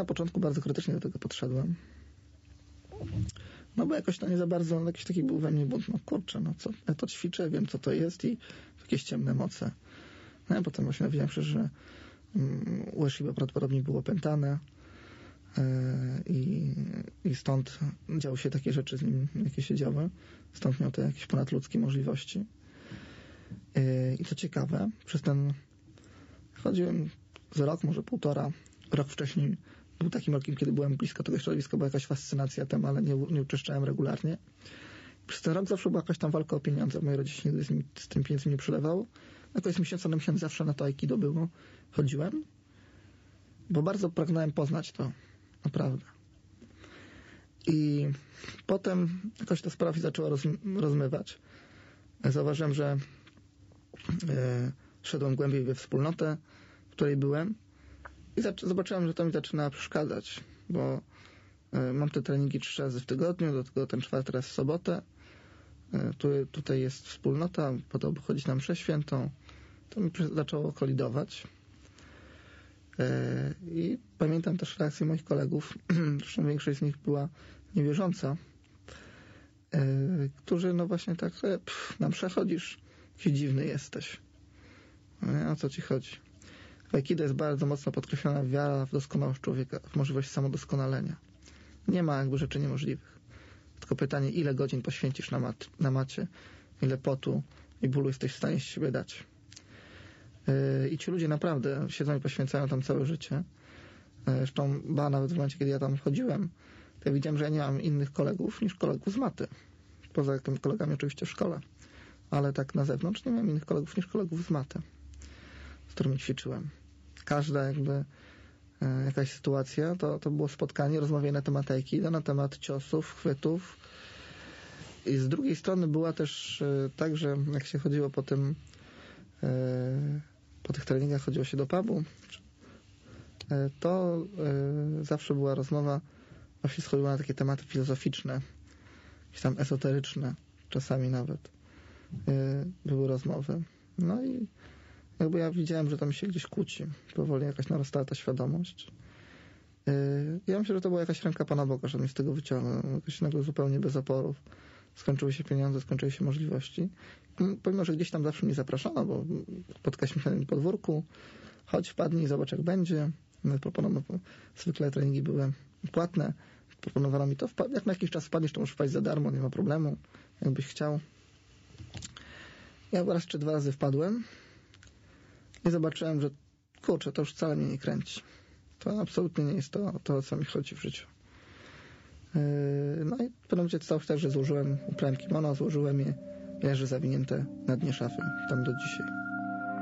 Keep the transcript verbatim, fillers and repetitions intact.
na początku bardzo krytycznie do tego podszedłem. No bo jakoś to nie za bardzo, no, jakiś taki był we mnie bunt, no kurczę, no co, ja to ćwiczę, wiem co to jest i jakieś ciemne moce. No a potem właśnie dowiedziałem się, że um, Ueshiba prawdopodobnie było opętane yy, i, i stąd działy się takie rzeczy z nim, jakie się działy. Stąd miał to jakieś ponadludzkie możliwości. Yy, I co ciekawe, przez ten chodziłem z rok, może półtora, rok wcześniej był takim rokiem, kiedy byłem blisko tego środowiska, była jakaś fascynacja tem, ale nie, nie uczęszczałem regularnie. Przez ten rok zawsze była jakaś tam walka o pieniądze. Moje rodzice nigdy z, nim, z tym pieniędzy nie przelewało. Jakoś z miesiąca na miesiąc zawsze na to aikido było. Chodziłem, bo bardzo pragnąłem poznać to. Naprawdę. I potem jakoś ta sprawa się zaczęła roz, rozmywać. Zauważyłem, że e, szedłem głębiej we wspólnotę, w której byłem i zac- zobaczyłem, że to mi zaczyna przeszkadzać, bo e, mam te treningi trzy razy w tygodniu, do tego ten czwarty raz w sobotę. E, tu, tutaj jest wspólnota, po to, by chodzić na mszę świętą. To mi zaczęło kolidować. E, I pamiętam też reakcję moich kolegów, zresztą większość z nich była niewierząca, e, którzy no właśnie tak, pff, na mszę chodzisz, jakiś dziwny jesteś. No, o co ci chodzi? W aikido jest bardzo mocno podkreślona wiara w doskonałość człowieka, w możliwość samodoskonalenia. Nie ma jakby rzeczy niemożliwych. Tylko pytanie, ile godzin poświęcisz na, mat, na macie, ile potu i bólu jesteś w stanie z siebie dać. Yy, I ci ludzie naprawdę siedzą i poświęcają tam całe życie. Yy, zresztą, ba, nawet w momencie, kiedy ja tam chodziłem, to ja widziałem, że ja nie mam innych kolegów niż kolegów z maty. Poza tymi kolegami oczywiście w szkole. Ale tak na zewnątrz nie miałem innych kolegów niż kolegów z maty, z którymi ćwiczyłem. Każda jakby e, jakaś sytuacja, to, to było spotkanie, rozmawianie na temat aikido, na temat ciosów, chwytów. I z drugiej strony była też e, tak, że jak się chodziło po tym e, po tych treningach chodziło się do pubu, e, to e, zawsze była rozmowa, właśnie schodziła na takie tematy filozoficzne, jakieś tam esoteryczne, czasami nawet e, były rozmowy. No i jakby ja widziałem, że to mi się gdzieś kłóci. Powoli jakaś narastała ta świadomość. Yy, ja myślę, że to była jakaś ręka Pana Boga, że mnie z tego wyciągnął. Jakoś nagle zupełnie bez oporów. Skończyły się pieniądze, skończyły się możliwości. Pomimo, że gdzieś tam zawsze mnie zapraszano, bo spotkaliśmy się na podwórku. Chodź, wpadnij, zobacz jak będzie. Proponowano, zwykle treningi były płatne. Proponowano mi to, jak na jakiś czas wpadniesz, to możesz wpaść za darmo, nie ma problemu. Jakbyś chciał. Ja raz czy dwa razy wpadłem. I zobaczyłem, że kurczę, to już wcale mnie nie kręci. To absolutnie nie jest to, to o co mi chodzi w życiu. Yy, no i w pewnym momencie stało się tak, że złożyłem, uprałem kimono, złożyłem je i leży zawinięte na dnie szafy, tam do dzisiaj.